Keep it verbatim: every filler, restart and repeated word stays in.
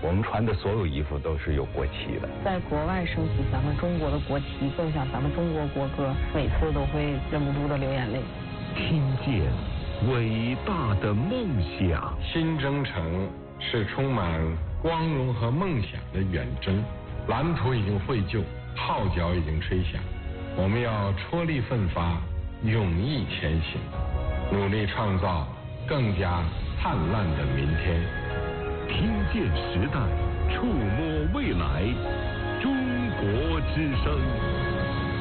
我们穿的所有衣服都是有国旗的。 在国外升起咱们中国的国旗，奏响咱们中国国歌，每次都会忍不住的流眼泪。 听见伟大的梦想。 新征程是充满光荣和梦想的远征，蓝图已经绘就，号角已经吹响，我们要踔厉奋发，勇毅前行，努力创造更加灿烂的明天。 听见时代，触摸未来，中国之声。